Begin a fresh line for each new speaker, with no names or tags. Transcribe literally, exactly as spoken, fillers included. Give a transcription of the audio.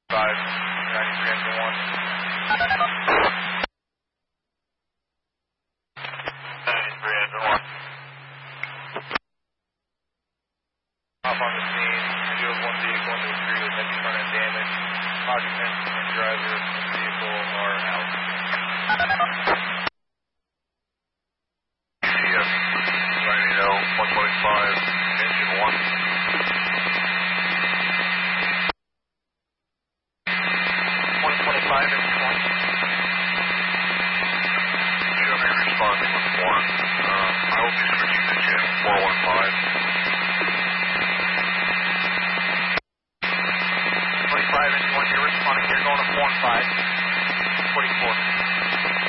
five, ninety-three engine one. ninety-three engine one. Off on the scene, you have one vehicle under the street with heavy front end damage. Occupant and driver of the vehicle are out. Yes, nine eighty, one twenty-five, engine one.